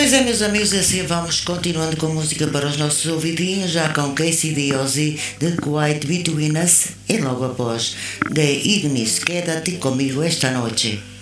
Pois é, meus amigos, assim vamos continuando com música para os nossos ouvidinhos, já com Casey D. Ozzy, The Quiet Between Us, e logo após The Ignis, Quédate comigo esta noite.